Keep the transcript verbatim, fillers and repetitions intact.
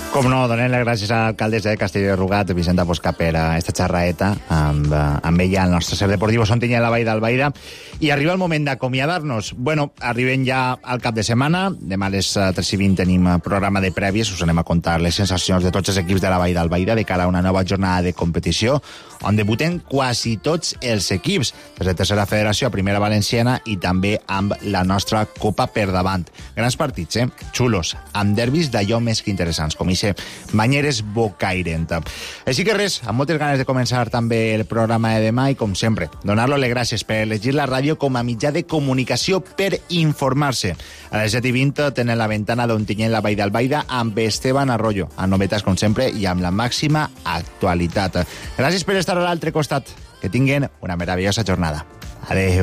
Com no, donem les gràcies a l'alcaldessa de Castelló de Rugat, Vicenta Posca, per aquesta xerraeta amb, amb ella, el nostre ser deportiu Sontinyent, la Vall d'Albaida. I arriba el moment d'acomiadar-nos. Bueno, arribem ja al cap de setmana. Demà a les tres i vint tenim programa de prèvies. Us anem a contar les sensacions de tots els equips de la Vall d'Albaida de cara a una nova jornada de competició, on debuten quasi tots els equips, des de tercera federació a primera valenciana i també amb la nostra Copa per davant. Grans partits, eh? Xulos, amb derbis d'allò més que interessants, com ixe Banyeres Bocairent. Així que res, amb moltes ganes de començar també el programa de demà i, com sempre, donar-lo les gràcies per elegir la ràdio com a mitjà de comunicació per informar-se. A les set i vint tenen la ventana d'Ontinyent, la Vall d'Albaida, amb Esteban Arroyo, amb novetats, com sempre, i amb la màxima actualitat. Gràcies per estar a l'altre costat. Que tinguen una meravellosa jornada. Adéu.